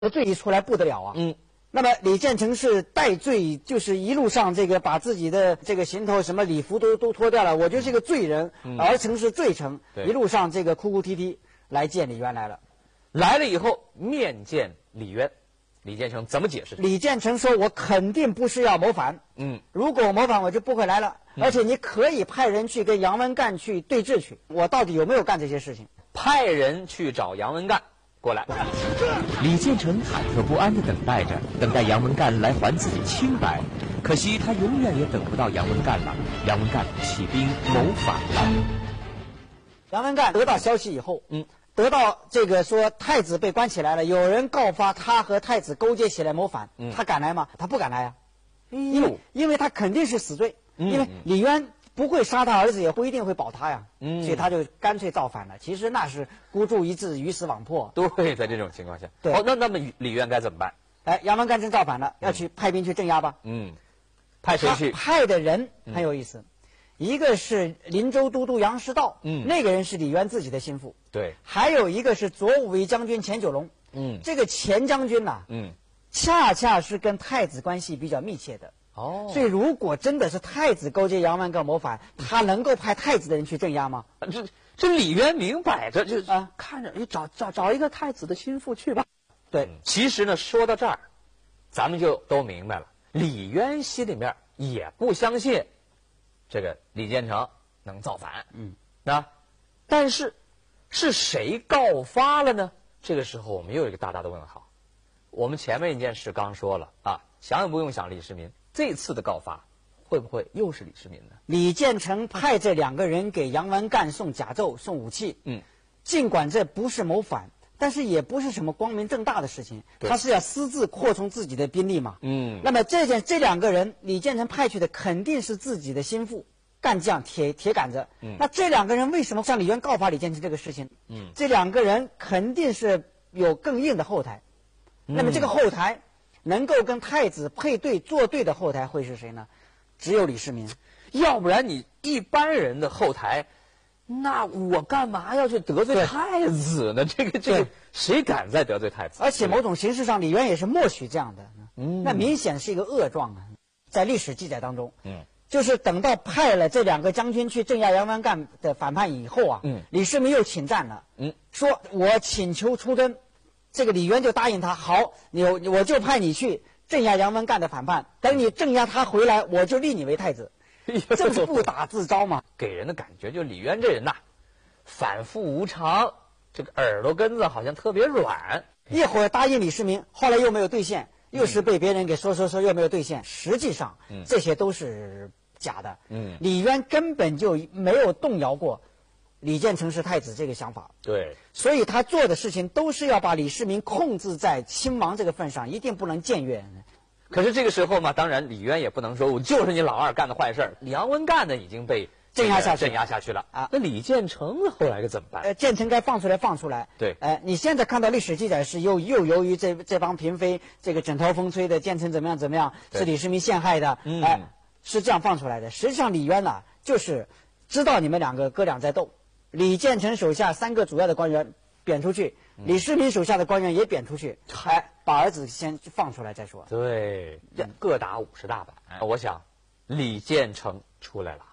罪一出来不得了啊！那么李建成是戴罪，就是一路上这个把自己的这个行头、什么礼服都脱掉了，我就是个罪人，儿臣是罪臣，一路上这个哭哭啼啼来见李渊来了。 来了以后面见李渊，李建成怎么解释？ 李建成说：“我肯定不是要谋反，如果我谋反，我就不会来了。而且你可以派人去跟杨文干去对峙去，我到底有没有干这些事情？” 派人去找杨文干过来。 李建成忐忑不安地等待着，等待杨文干来还自己清白。可惜他永远也等不到杨文干了。杨文干起兵谋反了。 杨文干得到消息以后，得到这个说太子被关起来了，有人告发他和太子勾结起来谋反，他敢来吗？他不敢来啊，因为他肯定是死罪，因为李渊不会杀他儿子，也不一定会保他呀，所以他就干脆造反了。其实那是孤注一掷，鱼死网破。 对，在这种情况下， 对， 那么李渊该怎么办？ 杨文干真造反了，要去派兵去镇压吧。 派谁去？ 派的人很有意思。一个是林州都督杨师道，那个人是李渊自己的心腹。 对， 还有一个是左武卫将军钱九龙，这个钱将军呐，恰恰是跟太子关系比较密切的。所以如果真的是太子勾结杨文干谋反，他能够派太子的人去镇压吗？ 这李渊明摆着就看着，你找一个太子的心腹去吧。 对， 其实呢，说到这儿，咱们就都明白了，李渊心里面也不相信这个李建成能造反，但是是谁告发了呢？这个时候我们又有一个大大的问号。我们前面一件事刚说了想也不用想，李世民这次的告发会不会又是李世民呢？ 李建成派这2个人给杨文干送甲胄、送武器，尽管这不是谋反，但是也不是什么光明正大的事情，他是要私自扩充自己的兵力嘛。那么这2个人，李建成派去的肯定是自己的心腹、干将、铁杆子。那这2个人为什么向李渊告发李建成这个事情？这2个人肯定是有更硬的后台。那么这个后台能够跟太子配对作对的后台会是谁呢？只有李世民。 要不然你一般人的后台，那我干嘛要去得罪太子呢？这个谁敢再得罪太子？ 而且某种形式上，李渊也是默许这样的。那明显是一个恶状啊。在历史记载当中，就是等到派了这2个将军去镇压杨文干的反叛以后李世民又请战了，说我请求出征。这个李渊就答应他，好，我就派你去镇压杨文干的反叛，等你镇压他回来，我就立你为太子。这不是不打自招吗？ 给人的感觉就李渊这人反复无常，这个耳朵根子好像特别软。 一会儿答应李世民，后来又没有兑现，又是被别人给说又没有兑现。实际上，这些都是假的。李渊根本就没有动摇过李建成是太子这个想法。 对， 所以他做的事情都是要把李世民控制在亲王这个份上，一定不能僭越。 可是这个时候嘛，当然李渊也不能说我就是你老二干的坏事。杨文干呢已经被镇压下去了那李建成后来该怎么办？ 建成该放出来。 对， 你现在看到历史记载是又由于这帮嫔妃这个枕头风吹的建成怎么样，是李世民陷害的，是这样放出来的。实际上李渊就是知道你们2个哥俩在斗，李建成手下3个主要的官员贬出去，李世民手下的官员也贬出去，把儿子先放出来再说。 对，各打50大板。我想李建成出来了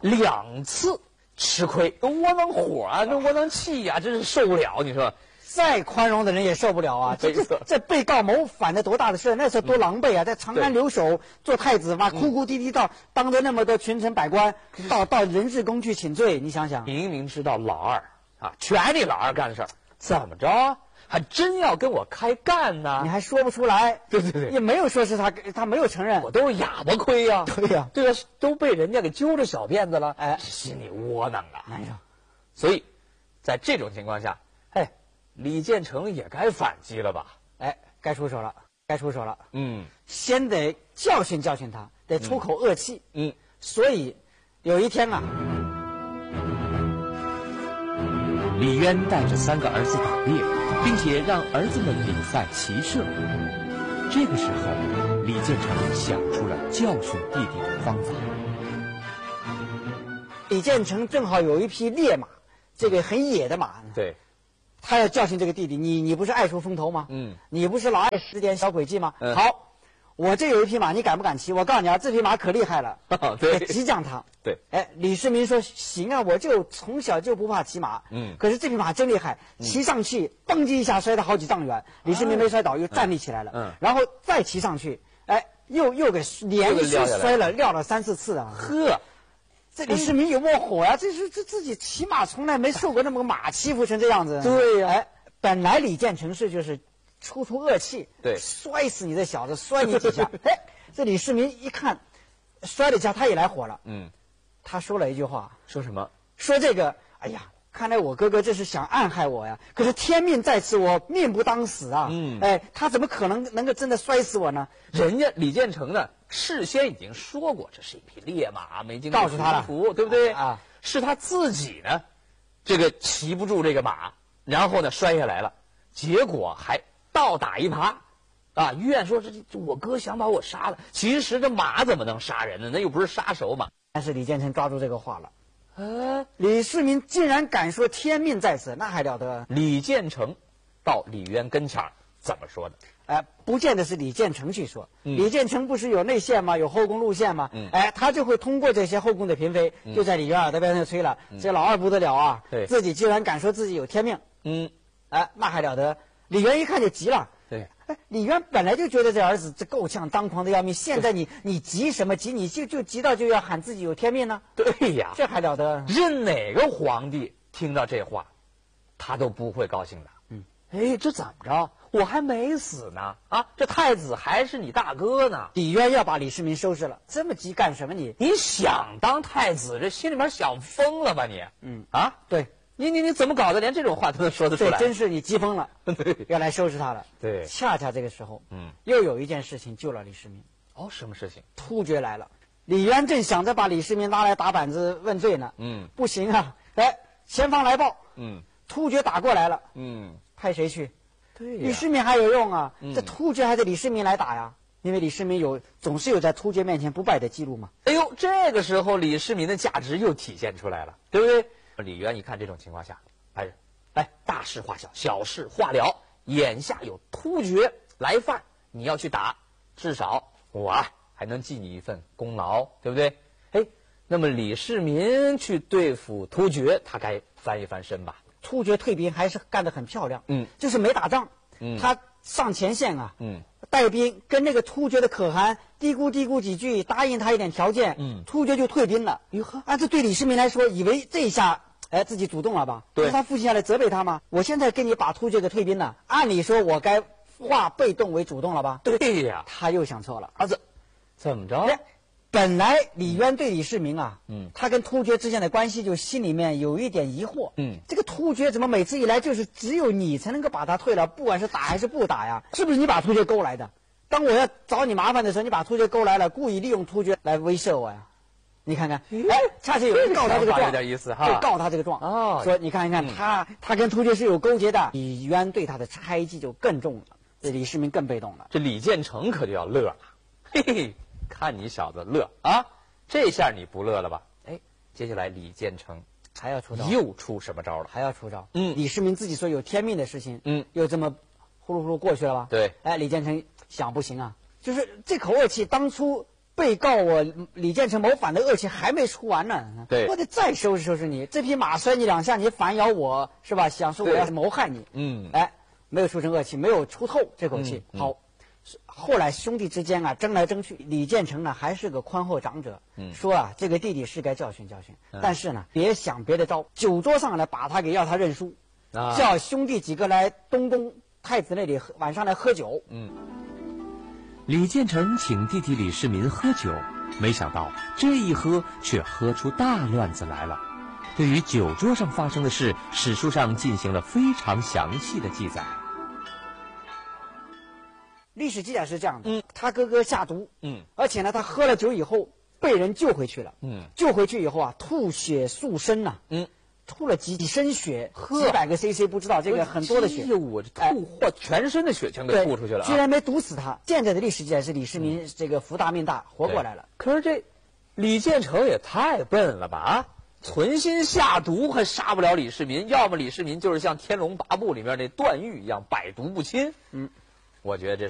2次吃亏，窝囊火这窝囊气真是受不了。你说再宽容的人也受不了啊！这被告谋反的多大的事，那是多狼狈啊！在长安留守做太子嘛，哭哭啼啼当着那么多群臣百官，到人事宫去请罪，你想想， 明明知道老二全你老二干的事儿，怎么着还真要跟我开干呢？ 你还说不出来。 对， 也没有说是他没有承认， 我都是哑巴亏呀。 对呀， 都被人家给揪着小辫子了，心里窝囊所以在这种情况下，李建成也该反击了吧？ 该出手了。先得教训教训他，得出口恶气。所以有一天李渊带着3个儿子打猎，并且让儿子们比赛骑射。这个时候，李建成想出了教训弟弟的方法。 李建成正好有一匹烈马，这个很野的马。 对。 他要教训这个弟弟，你不是爱出风头吗？你不是老爱使点小诡计吗？好。我这有一匹马，你敢不敢骑？我告诉你啊，这匹马可厉害了， 对， 激将他。 对， 哎，李世民说行啊，我就从小就不怕骑马。可是这匹马真厉害，骑上去，嘣叽一下摔得好几丈远。李世民没摔倒，又站立起来了。然后再骑上去，哎，又给连续摔了撂了3、4次啊。 呵， 这李世民有没有火呀？这自己骑马从来没受过那么个马欺负成这样子。 对呀， 哎，本来李建成是就是出恶气， 对， 摔死你这小子，摔你几下。哎，这李世民一看，摔了一下，他也来火了。他说了一句话， 说什么？ 说这个，哎呀，看来我哥哥这是想暗害我呀。可是天命在此，我命不当死啊。哎，他怎么可能够真的摔死我呢？ 人家李建成呢，事先已经说过，这是一匹烈马，没经过告诉他了， 对不对？ 啊， 是他自己呢，这个骑不住这个马，然后呢摔下来了，结果还倒打一耙，啊！怨说这我哥想把我杀了。其实这马怎么能杀人呢？那又不是杀手马。 但是李建成抓住这个话了，李世民竟然敢说天命在此，那还了得？ 李建成到李渊跟前怎么说的？ 不见得是李建成去说。李建成不是有内线吗？有后宫路线吗？哎，他就会通过这些后宫的嫔妃，就在李渊耳朵边上吹了。这老二不得了啊！ 对， 自己竟然敢说自己有天命。哎，那还了得？李渊一看就急了。 对， 哎，李渊本来就觉得这儿子这够呛张狂的要命，现在你急什么急？你就急到就要喊自己有天命呢？ 对呀， 这还了得？ 任哪个皇帝听到这话，他都不会高兴的。哎，这怎么着？我还没死呢啊！这太子还是你大哥呢。 李渊要把李世民收拾了，这么急干什么你？ 你想当太子，这心里面想疯了吧你？ 对。 你怎么搞的？连这种话都能说得出来？ 对，真是你急疯了， 对， 要来收拾他了。 对， 恰恰这个时候，又有一件事情救了李世民。 哦，什么事情？ 突厥来了，李渊正想着把李世民拉来打板子问罪呢。不行啊！哎，前方来报，突厥打过来了。派谁去？ 对， 李世民还有用啊？这突厥还得李世民来打呀，因为李世民总是有在突厥面前不败的记录嘛。 哎呦，这个时候李世民的价值又体现出来了，对不对？李渊一看这种情况下，大事化小，小事化了。眼下有突厥来犯，你要去打，至少我还能记你一份功劳，对不对？哎，那么李世民去对付突厥，他该翻一翻身吧？ 突厥退兵还是干得很漂亮，就是没打仗，他上前线啊，带兵跟那个突厥的可汗嘀咕几句，答应他一点条件，突厥就退兵了。哟呵，这对李世民来说，以为这一下自己主动了吧？ 对， 他父亲下来责备他吗？我现在跟你把突厥给退兵了，按理说我该化被动为主动了吧？ 对呀， 他又想错了。 怎么着？ 本来李渊对李世民他跟突厥之间的关系就心里面有一点疑惑。这个突厥怎么每次一来就是只有你才能够把他退了，不管是打还是不打呀？是不是你把突厥勾来的？当我要找你麻烦的时候，你把突厥勾来了，故意利用突厥来威慑我呀？你看看，恰恰有人告他这个状， 有点意思哈， 对，告他这个状说你看一看，他跟突厥是有勾结的。李渊对他的猜忌就更重了，这李世民更被动了。 这李建成可就要乐了，嘿嘿，看你小子乐啊！这下你不乐了吧？哎，接下来李建成还要出招， 又出什么招了？ 还要出招。李世民自己说有天命的事情，又这么呼噜呼噜过去了吧？ 对， 哎，李建成想不行啊，就是这口恶气，当初被告我李建成谋反的恶气还没出完呢。 对， 我得再收拾收拾你。这匹马摔你2下，你反咬我是吧？想说我要是谋害你。哎，没有出成恶气，没有出透这口气。好。后来兄弟之间争来争去，李建成呢还是个宽厚长者，说这个弟弟是该教训教训，但是呢别想别的招，酒桌上来把他给要他认输，叫兄弟几个来东宫太子那里晚上来喝酒。 李建成请弟弟李世民喝酒，没想到这一喝却喝出大乱子来了。对于酒桌上发生的事，史书上进行了非常详细的记载。 历史记载是这样的，他哥哥下毒，而且呢，他喝了酒以后被人救回去了，救回去以后吐血数升呐，吐了几升血，几百个 cc 不知道，这个很多的血， 我吐全身的血全给吐出去了， 居然没毒死他。现在的历史记载是李世民这个福大命大活过来了。 可是这李建成也太笨了吧存心下毒还杀不了李世民，要么李世民就是像《天龙八部》里面那段誉一样百毒不侵。我觉得这